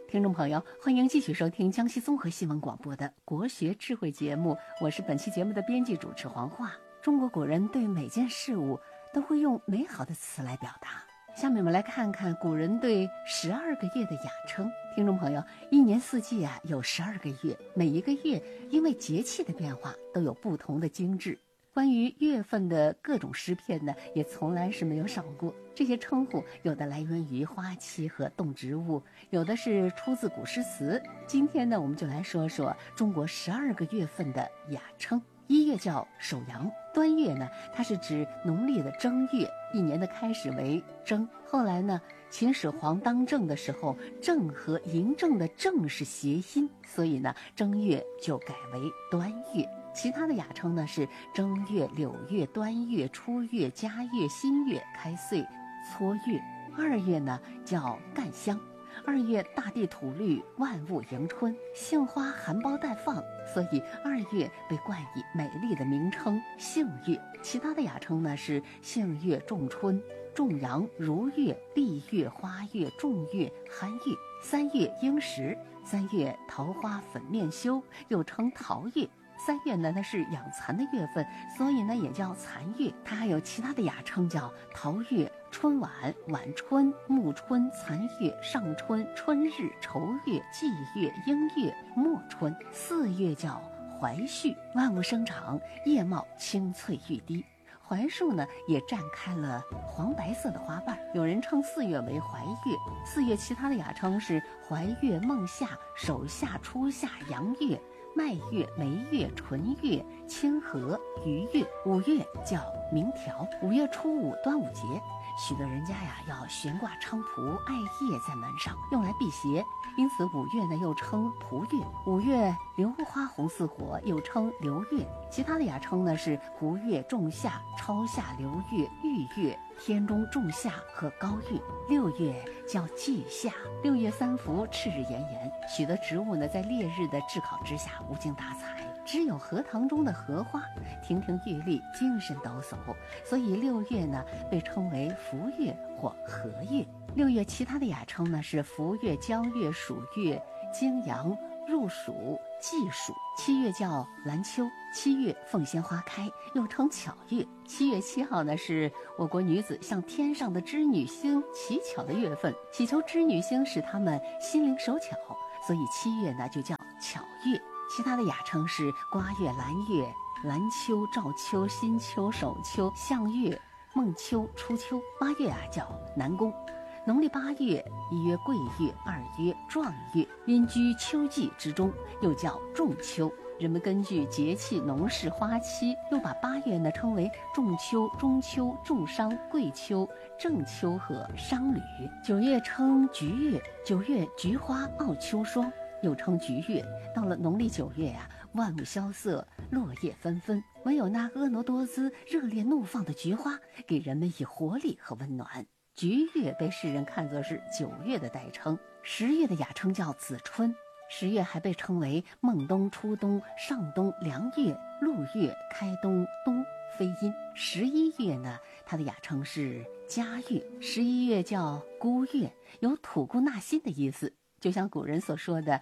听众朋友，欢迎继续收听江西综合新闻广播的国学智慧节目，我是本期节目的编辑主持黄华。中国古人对每件事物都会用美好的词来表达。下面我们来看看古人对12个月的雅称。听众朋友，一年四季有12个月，每一个月因为节气的变化都有不同的精致。关于月份的各种诗篇呢，也从来是没有少过。这些称呼有的来源于花期和动植物，有的是出自古诗词。今天呢，我们就来说说中国12个月份的雅称。1月叫首阳，端月呢，它是指农历的正月，一年的开始为正。后来呢，秦始皇当政的时候，正和嬴政的正是谐音，所以呢，正月就改为端月。其他的雅称呢是正月、柳月、端月、初月、佳月、新月、开岁、撮月。2月呢叫干香，2月大地土绿，万物迎春，杏花含苞待放，所以2月被冠以美丽的名称杏月。其他的雅称呢是杏月、仲春、仲阳、如月、丽月、花月、仲月、酣月。3月应时，3月桃花粉面羞，又称桃月。3月呢，它是养蚕的月份，所以呢也叫蚕月。它还有其他的雅称，叫桃月、春晚、晚春、暮春、残月、上春、春日、愁月、季月、应月、末春。4月叫槐絮，万物生长，叶茂青翠欲滴。槐树呢也绽开了黄白色的花瓣，有人称4月为槐月。4月其他的雅称是怀月、孟夏、首夏、初夏、阳月、麦月、梅月、纯月、清河、余月。5月叫明条。5月初五端午节，许多人家要悬挂菖蒲、艾叶在门上，用来辟邪，因此5月呢又称蒲月。5月榴花红似火，又称榴月。其他的雅称呢是胡月、仲夏、超夏、流月、玉月、天中仲夏和高月。6月叫季夏。6月3伏，赤日炎炎，许多植物呢在烈日的炙烤之下无精打采，只有荷塘中的荷花亭亭玉立，精神抖擞，所以6月呢被称为伏月或荷月。6月其他的雅称呢是伏月、交月、暑月、经阳、入暑、季暑。7月叫兰秋，7月凤仙花开，又称巧月。7月7号呢是我国女子向天上的织女星祈巧的月份，祈求织女星使她们心灵手巧，所以7月呢就叫巧月。其他的雅称是瓜月、兰月、兰秋、赵秋、新秋、首秋、向月、孟秋、初秋。8月叫南宫。农历8月，1曰桂月，2曰壮月，因居秋季之中，又叫仲秋。人们根据节气、农事、花期，又把8月呢称为仲秋、中秋、仲商、桂秋、正秋和商旅。9月称菊月，9月菊花傲秋霜，又称菊月。到了农历9月万物萧瑟，落叶纷纷，唯有那婀娜多姿、热烈怒放的菊花，给人们以活力和温暖。菊月被世人看作是9月的代称。10月的雅称叫子春。10月还被称为孟冬、初冬、上冬、良月、陆月、开冬、冬非阴。11月呢，它的雅称是嘉月。11月叫孤月，有吐故纳新的意思，就像古人所说的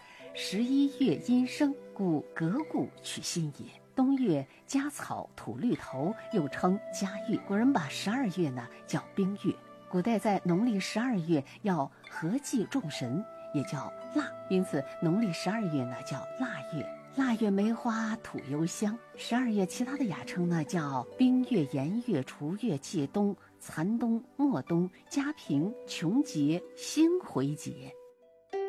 11月阴生，故革故取新也。冬月嘉草吐绿头，又称嘉月。古人把12月呢叫冰月。古代在农历12月要合祭众神，也叫腊，因此农历12月呢叫腊月。腊月梅花吐幽香。12月其他的雅称呢叫冰月、炎月、除月、戒冬、残冬、末冬、嘉平、穷节、星回节。